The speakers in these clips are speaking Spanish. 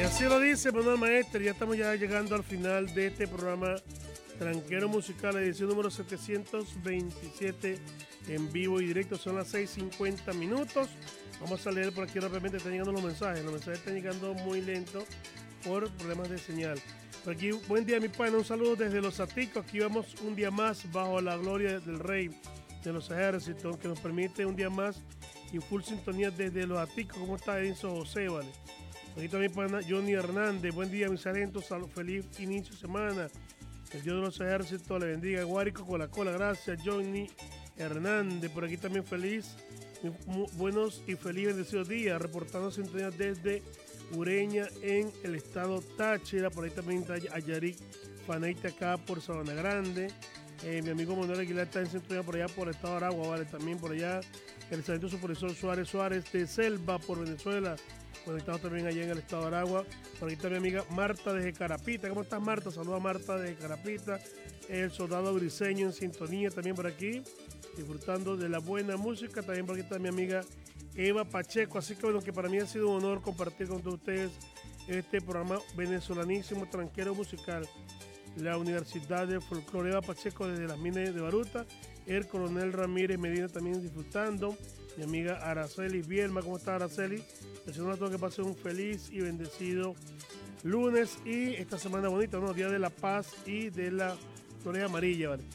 así lo dice Manuel Maestre, ya estamos ya llegando al final de este programa Tranquero Musical, edición número 727 en vivo y directo, son las 6:50 minutos. Vamos a leer por aquí rápidamente, están llegando los mensajes están llegando muy lento por problemas de señal. Por aquí, buen día mi pana, un saludo desde Los Aticos, aquí vamos un día más bajo la gloria del Rey de los Ejércitos, que nos permite un día más y full sintonía desde Los Aticos. ¿Cómo está Enzo José, vale? Aquí también para Johnny Hernández, buen día mis sargentos, feliz inicio de semana, el Dios de los Ejércitos le bendiga, Guárico con la cola, gracias Johnny Hernández, por aquí también feliz, buenos y feliz bendecidos días, reportando sintonía desde Ureña en el estado Táchira, por ahí también está Ayarik Faneite acá por Sabana Grande, mi amigo Manuel Aguilar está en sintonía por allá por el estado de Aragua, vale, también por allá el sargento supervisor Suárez de Selva por Venezuela, conectado también allá en el estado de Aragua. Por aquí está mi amiga Marta de Carapita. ¿Cómo estás, Marta? Saluda a Marta de Carapita. El soldado briseño en sintonía también por aquí, disfrutando de la buena música. También por aquí está mi amiga Eva Pacheco. Así que bueno, que para mí ha sido un honor compartir con todos ustedes este programa venezolanísimo, tranquero musical. La Universidad de Folclore Eva Pacheco desde las minas de Baruta. El coronel Ramírez Medina también disfrutando. Mi amiga Araceli Bielma, ¿cómo está Araceli? Deseando a todos que pasen un feliz y bendecido lunes y esta semana bonita, ¿no? Día de la Paz y de la Flores Amarilla, ¿vale?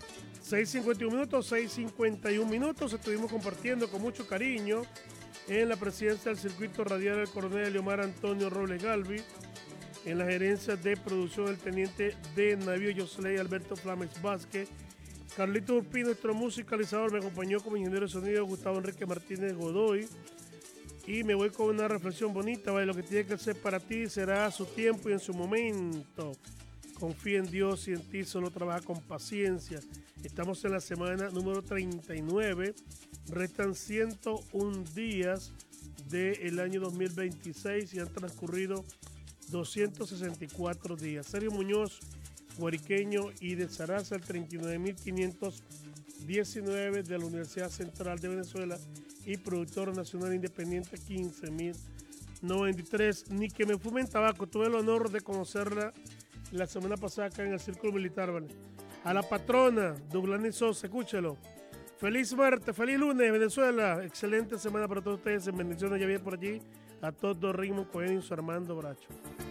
6:51 minutos, estuvimos compartiendo con mucho cariño en la presidencia del circuito radial del coronel Leomar Antonio Robles Galvi, en la gerencia de producción del teniente de navío Josley Alberto Flames Vázquez, Carlito Urpí, nuestro musicalizador, me acompañó como ingeniero de sonido Gustavo Enrique Martínez Godoy. Y me voy con una reflexión bonita, ¿vale? Lo que tiene que ser para ti será a su tiempo y en su momento. Confía en Dios y en ti, solo trabaja con paciencia. Estamos en la semana número 39. Restan 101 días del año 2026 y han transcurrido 264 días. Sergio Muñoz, guariqueño y de Zaraza, el 39.519 de la Universidad Central de Venezuela y productor nacional independiente 15.093. Ni que me fumen tabaco, tuve el honor de conocerla la semana pasada acá en el Círculo Militar, ¿vale? A la patrona, Dublani Sosa, escúchalo. Feliz muerte, feliz lunes, Venezuela. Excelente semana para todos ustedes. En bendiciones, ya viene por allí a todo ritmo con Enzo Armando Bracho.